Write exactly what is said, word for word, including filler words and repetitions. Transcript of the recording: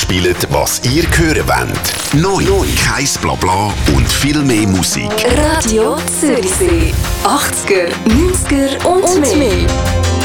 spielen, was ihr hören wollt. Neu, Neu. Kein Blabla und viel mehr Musik. Radio Zürichsee. achtziger, neunziger und, und mehr.